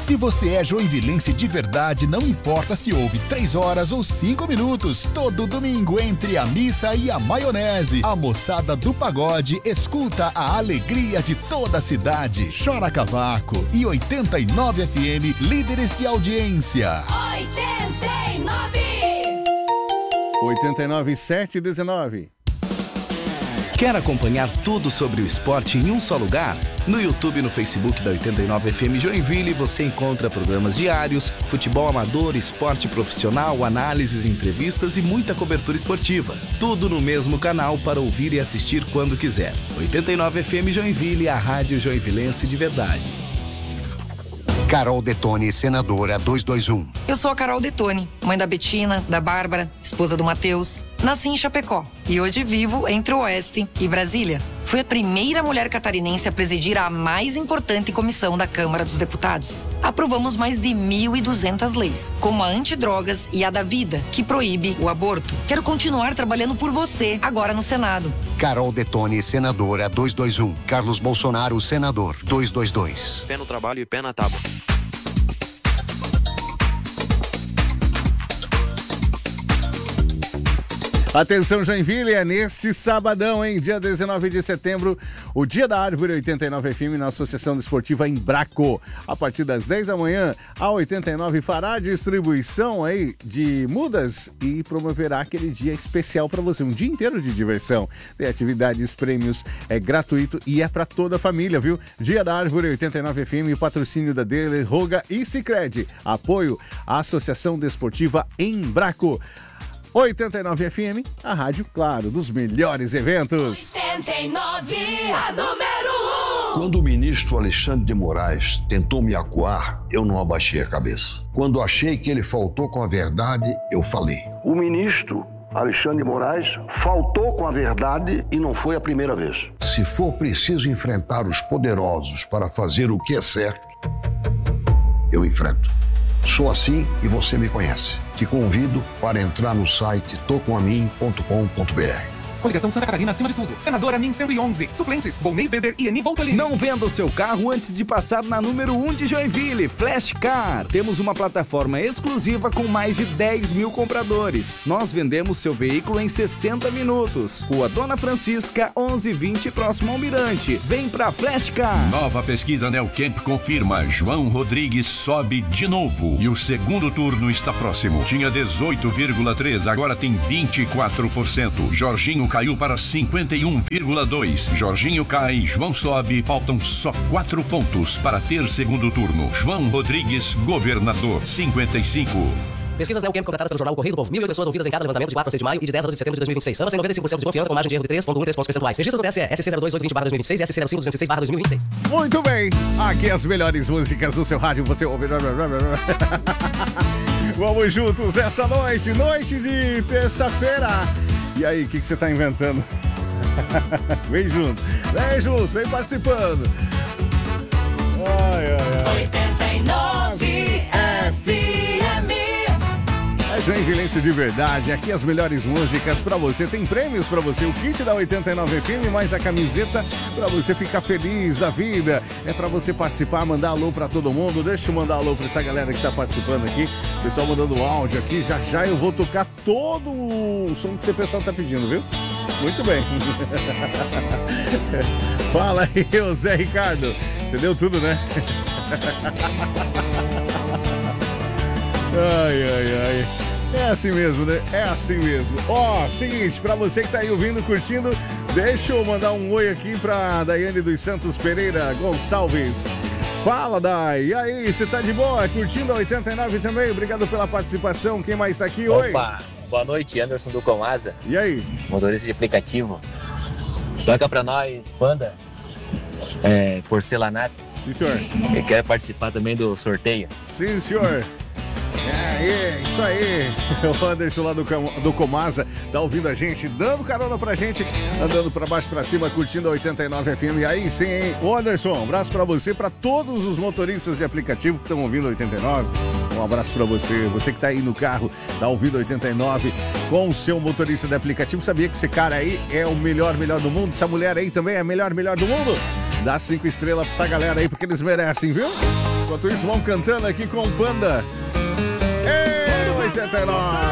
Se você é joinvilense de verdade, não importa se houve 3 horas ou 5 minutos. Todo domingo, entre a missa e a maionese, a moçada do pagode escuta a alegria de toda a cidade. Chora Cavaco e 89 FM, líderes de audiência. 89.719. Quer acompanhar tudo sobre o esporte em um só lugar? No YouTube e no Facebook da 89 FM Joinville você encontra programas diários, futebol amador, esporte profissional, análises, entrevistas e muita cobertura esportiva. Tudo no mesmo canal para ouvir e assistir quando quiser. 89 FM Joinville, a rádio joinvilense de verdade. Carol Detone, senadora 221. Eu sou a Carol Detone, mãe da Betina, da Bárbara, esposa do Matheus. Nasci em Chapecó e hoje vivo entre o Oeste e Brasília. Fui a primeira mulher catarinense a presidir a mais importante comissão da Câmara dos Deputados. Aprovamos mais de 1.200 leis, como a antidrogas e a da vida, que proíbe o aborto. Quero continuar trabalhando por você, agora no Senado. Carol Detone, senadora 221. Carlos Bolsonaro, senador 222. Pé no trabalho e pé na tábua. Atenção Joinville, é neste sabadão, hein? Dia 19 de setembro, o Dia da Árvore 89 FM na Associação Desportiva Embraco. A partir das 10 da manhã, a 89 fará distribuição aí de mudas e promoverá aquele dia especial para você, um dia inteiro de diversão. Tem atividades, prêmios, é gratuito e é para toda a família, viu? Dia da Árvore 89 FM, patrocínio da Dele, Roga e Sicredi. Apoio à Associação Desportiva Embraco. 89 FM, a rádio, claro, dos melhores eventos. 89, a número 1. Quando o ministro Alexandre de Moraes tentou me acuar, eu não abaixei a cabeça. Quando achei que ele faltou com a verdade, eu falei. O ministro Alexandre de Moraes faltou com a verdade e não foi a primeira vez. Se for preciso enfrentar os poderosos para fazer o que é certo, eu enfrento. Sou assim e você me conhece. Te convido para entrar no site tocomamin.com.br. Coligação Santa Catarina acima de tudo. Senadora Min 111. Suplentes: Volney Beder e Eni Voltolini. Não venda o seu carro antes de passar na número 1 de Joinville, Flash Car. Temos uma plataforma exclusiva com mais de 10 mil compradores. Nós vendemos seu veículo em 60 minutos. Rua Dona Francisca, 1120, próximo ao Mirante. Vem pra Flash Car. Nova pesquisa Neocamp confirma: João Rodrigues sobe de novo. E o segundo turno está próximo. Tinha 18,3%, agora tem 24%. Jorginho caiu para 51,2%. Jorginho cai, João sobe, faltam só 4 pontos para ter segundo turno. João Rodrigues, governador, 55%. Pesquisas Neocamp contratadas pelo Jornal Correio do Povo. 1.008 pessoas ouvidas em cada levantamento de 4 a 6 de maio e de 10 a 12 de setembro de 2026. Ambas têm 95% de confiança com margem de erro de 3,13 pontos percentuais. Registros do TSE, SC02820/2026 e SC05206/2026. Muito bem, aqui as melhores músicas do seu rádio, você ouve. Vamos juntos essa noite de terça-feira. E aí, o que você tá inventando? Vem junto, vem participando. Ai. 89 FM. É Joinvilense de verdade, aqui as melhores músicas pra você, tem prêmios pra você, o kit da 89 FM, mais a camiseta pra você ficar feliz da vida, é pra você participar, mandar alô pra todo mundo. Deixa eu mandar alô pra essa galera que tá participando aqui, pessoal mandando áudio aqui, já eu vou tocar todo o som que o pessoal tá pedindo, viu? Muito bem. Fala aí, o Zé Ricardo, entendeu tudo, né? Ai. É assim mesmo, né? É assim mesmo. Ó, seguinte, pra você que tá aí ouvindo, curtindo, deixa eu mandar um oi aqui pra Daiane dos Santos Pereira Gonçalves. Fala, Dai. E aí, você tá de boa? Curtindo a 89 também? Obrigado pela participação. Quem mais tá aqui? Oi. Opa, boa noite, Anderson do Comasa. E aí? Motorista de aplicativo. Toca pra nós, Panda. Porcelanato. Sim, senhor. Eu quero participar também do sorteio. Sim, senhor. É isso aí. O Anderson lá do Comasa tá ouvindo a gente, dando carona pra gente, andando pra baixo pra cima, curtindo a 89 FM. E aí sim, hein? Ô Anderson, um abraço pra você, pra todos os motoristas de aplicativo que estão ouvindo a 89. Um abraço pra você que tá aí no carro, tá ouvindo a 89 com o seu motorista de aplicativo. Sabia que esse cara aí é o melhor do mundo? Essa mulher aí também é a melhor do mundo? Dá 5 estrelas pra essa galera aí, porque eles merecem, viu? Enquanto isso, vamos cantando aqui com o Panda. Ei, 89!